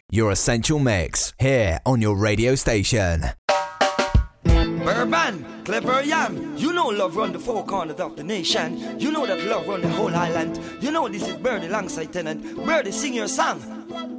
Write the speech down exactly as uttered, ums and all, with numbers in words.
Your Essential Mix, here on your radio station. Urban, clever yam. You know love run the four corners of the nation. You know that love run the whole island. You know this is Birdie alongside Tennant. Birdie, sing your song.